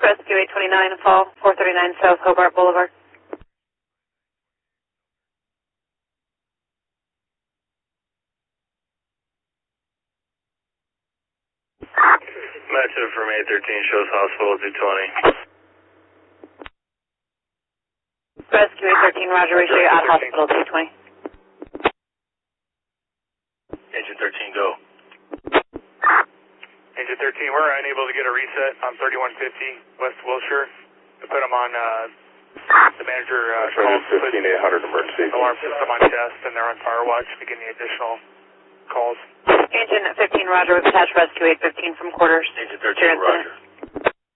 Rescue 829, fall 439 South Hobart Boulevard. Match from 813 shows hospital 220. Rescue 813, Roger, ratio you're at hospital 220. Engine 13, go. Engine 13, we're unable to get a reset on 3150 West Wilshire. We put them on, the manager called 15800 emergency. alarm system on test, and they're on fire watch to get any additional calls. Engine 15, Roger, we've attached Rescue 815 from quarters. Engine 13, Roger.